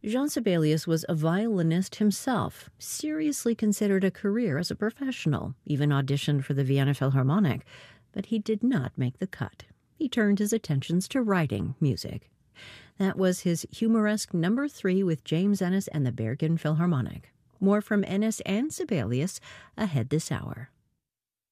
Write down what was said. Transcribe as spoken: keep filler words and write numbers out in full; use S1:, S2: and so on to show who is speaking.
S1: Jean Sibelius was a violinist himself, seriously considered a career as a professional, even auditioned for the Vienna Philharmonic, but he did not make the cut. He turned his attentions to writing music. That was his humoresque number three with James Ennis and the Bergen Philharmonic. More from Ennis and Sibelius ahead this hour.